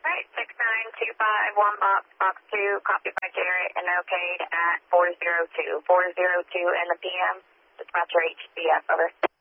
Right, 69251 box 2, copied by Garrett and okayed at 402. 402 in the PM. Dispatcher HCF, over.